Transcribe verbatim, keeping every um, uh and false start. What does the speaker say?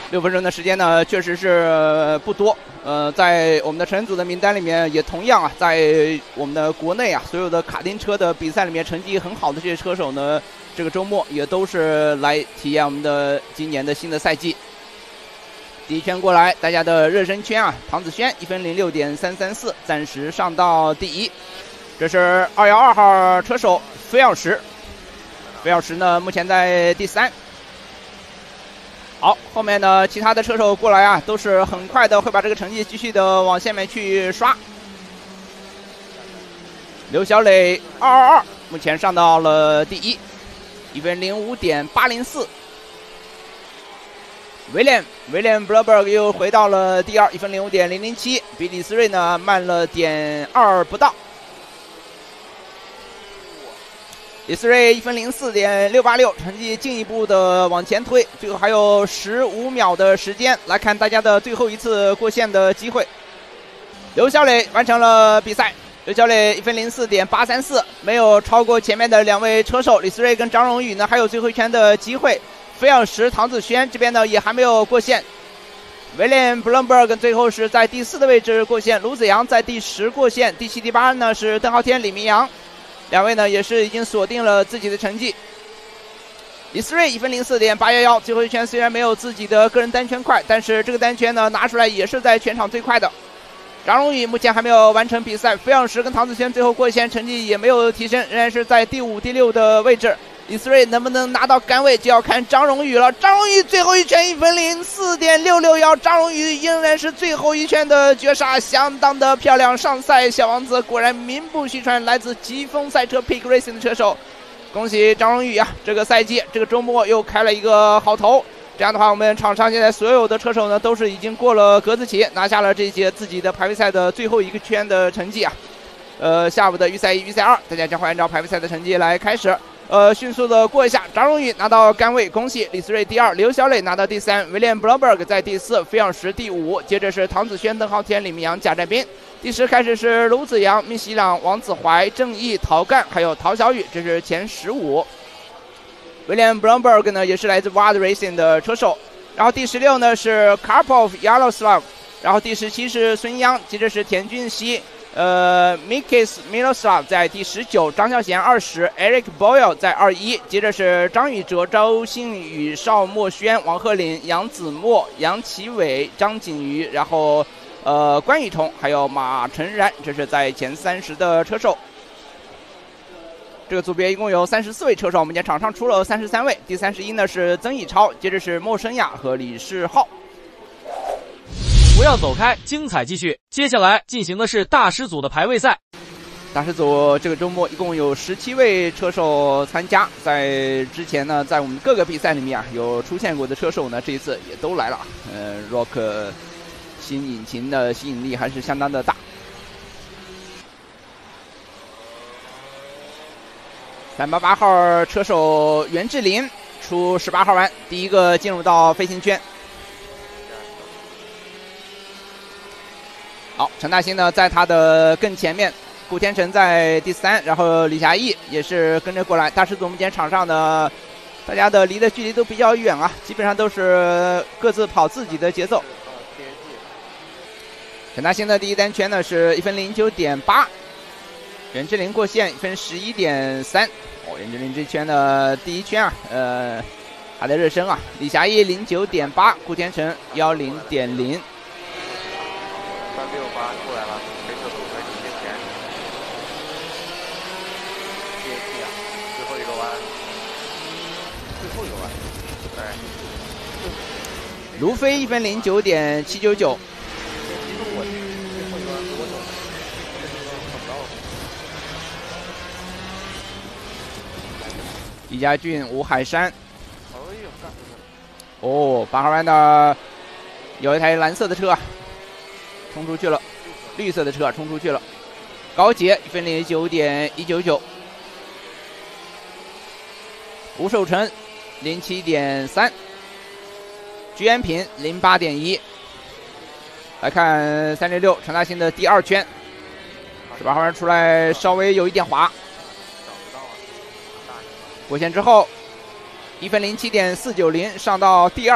六分钟的时间呢，确实是不多。呃，在我们的成人组的名单里面，也同样啊，在我们的国内啊，所有的卡丁车的比赛里面成绩很好的这些车手呢，这个周末也都是来体验我们的今年的新的赛季。第一圈过来，大家的热身圈啊，唐子轩一分零六点三三四，暂时上到第一。这是二幺二号车手菲奥什，菲奥什呢目前在第三。好，后面呢，其他的车手过来啊，都是很快的会把这个成绩继续的往下面去刷。刘小磊二二二，目前上到了第一，一分零五点八零四。威廉威廉布勒伯格又回到了第二，一分零五点零零七，比李斯瑞呢慢了点二不到。李斯瑞一分零四点六八六，成绩进一步的往前推，最后还有十五秒的时间，来看大家的最后一次过线的机会。刘小磊完成了比赛，刘小磊一分零四点八三四，没有超过前面的两位车手李斯瑞跟张荣宇呢，还有最后一圈的机会。菲奥什、唐子轩这边呢也还没有过线。威廉布伦伯格最后是在第四的位置过线，卢子阳在第十过线，第七、第八呢是邓浩天、李明阳。两位呢也是已经锁定了自己的成绩。李思睿一分零四点八一一，最后一圈虽然没有自己的个人单圈快，但是这个单圈呢拿出来也是在全场最快的。张荣宇目前还没有完成比赛，菲奥什跟唐子轩最后过线成绩也没有提升，仍然是在第五、第六的位置。李思睿能不能拿到杆位，就要看张荣宇了。张荣宇最后一圈一分零四点六六一，张荣宇仍然是最后一圈的绝杀，相当的漂亮。上赛小王子果然名不虚传，来自疾风赛车 Pig Racing 的车手，恭喜张荣宇啊！这个赛季这个周末又开了一个好头。这样的话，我们场上现在所有的车手呢，都是已经过了格子旗，拿下了这届自己的排位赛的最后一个圈的成绩啊。呃，下午的预赛一、预赛二，大家将会按照排位赛的成绩来开始。呃，迅速的过一下，张荣宇拿到杆位，恭喜李思睿第二，刘小磊拿到第三，威廉布伦伯格在第四，菲奥什第五，接着是唐子轩、邓浩天、李明阳、贾占斌。第十开始是卢子阳、密西朗、王子怀、郑毅、陶干，还有陶小雨，这是前十五。威廉布伦伯格呢也是来自 Wild Racing 的车手，然后第十六呢是 Karpov Yaroslav， 然后第十七是孙央，接着是田俊熙。呃 Mikis Miroslav 在第十九，张孝贤二十 ，Eric Boyle 在二一，接着是张宇哲、周信宇、邵墨轩、王鹤林、杨子墨、杨奇伟、张景瑜，然后呃关宇彤还有马晨然，这是在前三十的车手。这个组别一共有三十四位车手，我们今天场上出了三十三位，第三十一呢是曾以超，接着是莫生雅和李世浩。 不要走开，精彩继续。接下来进行的是大师组的排位赛。 大师组这个周末一共有十七位车手参加，在之前呢，在我们各个比赛里面啊，有出现过的车手呢，这一次也都来了。呃 ，Rock 新引擎的吸引力还是相当的大。三八八号车手袁志林出十八号弯，第一个进入到飞行圈。好，陈大兴呢在他的更前面，顾天成在第三，然后李霞毅也是跟着过来。大师组我们今天场上呢，大家的离的距离都比较远啊，基本上都是各自跑自己的节奏。陈大兴的第一单圈呢是一分零九点八，袁志林过线一分十一点三。哦，袁志林这圈的第一圈啊，呃，还在热身啊。李霞毅零九点八，顾天成幺零点零。 三六八出来了，飞车组在你面前。接替啊，最后一个弯，最后一个弯，对。 卢飞一分零九点七九九。 其实我最后一个弯我走，看不到了。 李家俊、吴海山。 哎呦，干！ 哦，八号弯的有一台蓝色的车。冲出去了，绿色的车冲出去了。高杰一分零九点一九九，吴守成零七点三，居安平零八点一。来看三六六陈大兴的第二圈，十八号弯出来稍微有一点滑，过线之后一分零七点四九零上到第二。